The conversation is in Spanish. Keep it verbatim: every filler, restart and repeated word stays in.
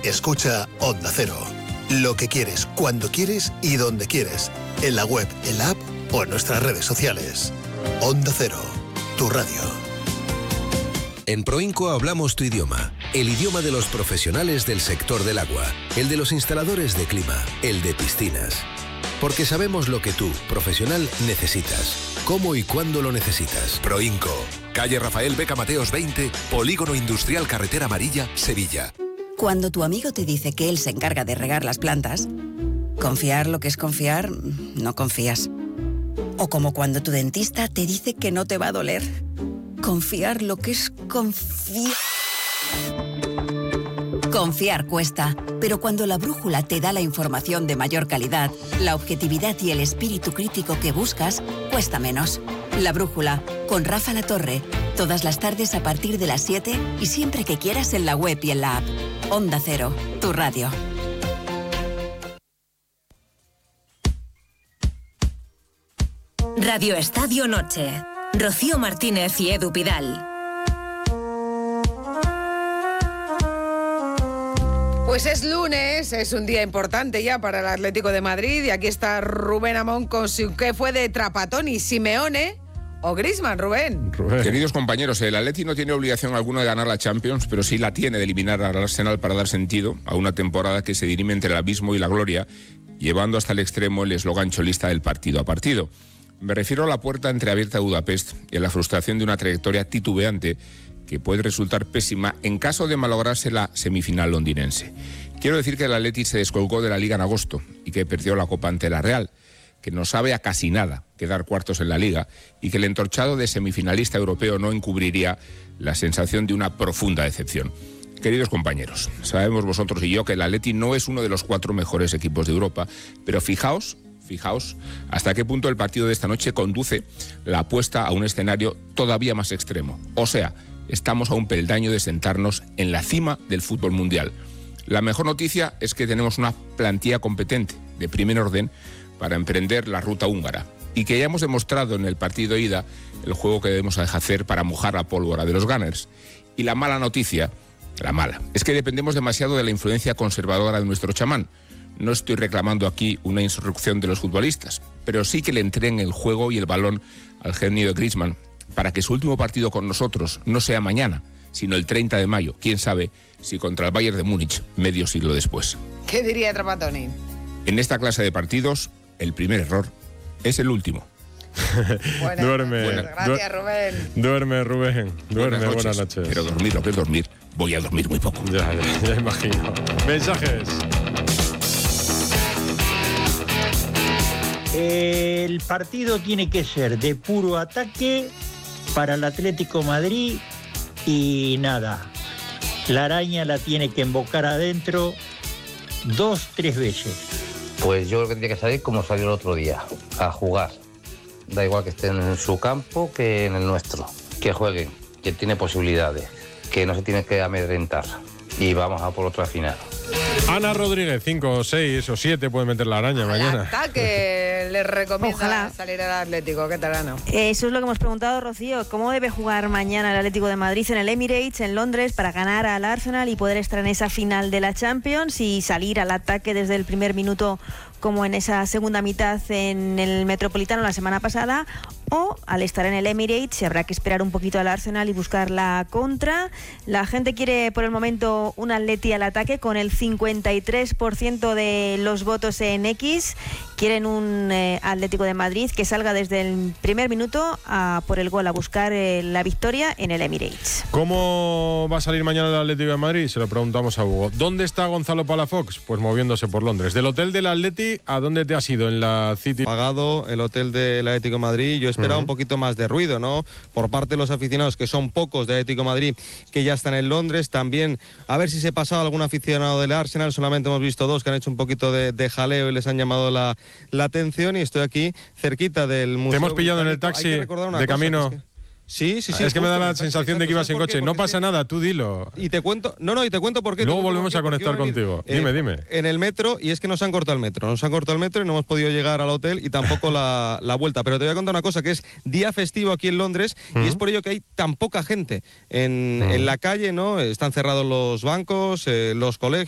Escucha Onda Cero. Lo que quieres, cuando quieres y donde quieres. En la web, en la app o en nuestras redes sociales. Onda Cero, tu radio. En Proinco hablamos tu idioma, el idioma de los profesionales del sector del agua, el de los instaladores de clima, el de piscinas. Porque sabemos lo que tú, profesional, necesitas, cómo y cuándo lo necesitas. Proinco, calle Rafael Beca Mateos veinte, Polígono Industrial Carretera Amarilla, Sevilla. Cuando tu amigo te dice que él se encarga de regar las plantas, confiar lo que es confiar, no confías. O como cuando tu dentista te dice que no te va a doler. Confiar lo que es confiar. Confiar cuesta, pero cuando la brújula te da la información de mayor calidad, la objetividad y el espíritu crítico que buscas, cuesta menos. La brújula, con Rafa Latorre, todas las tardes a partir de las siete y siempre que quieras en la web y en la app. Onda Cero, tu radio. Radio Estadio Noche. Rocío Martínez y Edu Pidal. Pues es lunes, es un día importante ya para el Atlético de Madrid y aquí está Rubén Amón con su ¿qué fue de Trapattoni, Simeone o Griezmann? Rubén. Rubén. Queridos compañeros, el Atleti no tiene obligación alguna de ganar la Champions, pero sí la tiene de eliminar al Arsenal para dar sentido a una temporada que se dirime entre el abismo y la gloria, llevando hasta el extremo el eslogan cholista del partido a partido. Me refiero a la puerta entreabierta de Budapest y a la frustración de una trayectoria titubeante que puede resultar pésima en caso de malograrse la semifinal londinense. Quiero decir que el Atleti se descolgó de la Liga en agosto y que perdió la Copa ante la Real, que no sabe a casi nada quedar cuartos en la Liga y que el entorchado de semifinalista europeo no encubriría la sensación de una profunda decepción. Queridos compañeros, sabemos vosotros y yo que el Atleti no es uno de los cuatro mejores equipos de Europa, pero fijaos Fijaos hasta qué punto el partido de esta noche conduce la apuesta a un escenario todavía más extremo. O sea, estamos a un peldaño de sentarnos en la cima del fútbol mundial. La mejor noticia es que tenemos una plantilla competente, de primer orden, para emprender la ruta húngara. Y que ya hemos demostrado en el partido ida el juego que debemos hacer para mojar la pólvora de los Gunners. Y la mala noticia, la mala, es que dependemos demasiado de la influencia conservadora de nuestro chamán. No estoy reclamando aquí una insurrección de los futbolistas, pero sí que le entreguen el juego y el balón al genio de Griezmann para que su último partido con nosotros no sea mañana, sino el treinta de mayo. Quién sabe si contra el Bayern de Múnich, medio siglo después. ¿Qué diría Trapattoni? En esta clase de partidos, el primer error es el último. Buenas duerme. Noches. Gracias, Rubén. Duerme, Rubén. Duerme, buenas noches. Buenas noches. Quiero dormir, lo que es dormir. Voy a dormir muy poco. Ya, ya, ya imagino. Mensajes. El partido tiene que ser de puro ataque para el Atlético Madrid y nada. La araña la tiene que embocar adentro dos, tres veces. Pues yo creo que tendría que salir como salió el otro día, a jugar. Da igual que estén en su campo que en el nuestro. Que jueguen, que tiene posibilidades, que no se tiene que amedrentar. Y vamos a por otra final. Ana Rodríguez, cinco, seis o siete puede meter la araña mañana. Ataque, les recomienda Ojalá. salir al Atlético. ¿Qué tal, Ana? Eso es lo que hemos preguntado, Rocío. ¿Cómo debe jugar mañana el Atlético de Madrid en el Emirates, en Londres, para ganar al Arsenal y poder estar en esa final de la Champions y salir al ataque desde el primer minuto como en esa segunda mitad en el Metropolitano la semana pasada? O al estar en el Emirates se habrá que esperar un poquito al Arsenal y buscar la contra. La gente quiere por el momento un Atleti al ataque con el cincuenta y tres por ciento de los votos en X. Quieren un eh, Atlético de Madrid que salga desde el primer minuto a por el gol, a buscar eh, la victoria en el Emirates. ¿Cómo va a salir mañana el Atlético de Madrid? Se lo preguntamos a Hugo. ¿Dónde está Gonzalo Palafox? Pues moviéndose por Londres. Del hotel del Atleti, ¿a dónde te has ido? En la City. Pagado el hotel del Atlético de Madrid. Yo esperaba uh-huh. un poquito más de ruido, ¿no? Por parte de los aficionados, que son pocos de Atlético de Madrid, que ya están en Londres. También a ver si se pasaba algún aficionado del Arsenal. Solamente hemos visto dos que han hecho un poquito de, de jaleo y les han llamado la, la atención. Y estoy aquí cerquita del museo. Te hemos pillado en el taxi de cosa, camino. Es que... Sí, sí, sí. Es que me da la sensación de que ibas en coche. No pasa nada, tú dilo. Y te cuento, no, no, y te cuento por qué. Luego volvemos a conectar contigo. Eh, dime, dime. En el metro, y es que nos han cortado el metro. Nos han cortado el metro y no hemos podido llegar al hotel y tampoco la, la vuelta. Pero te voy a contar una cosa, que es día festivo aquí en Londres uh-huh. y es por ello que hay tan poca gente en, uh-huh. en la calle, ¿no? Están cerrados los bancos, eh, los colegios.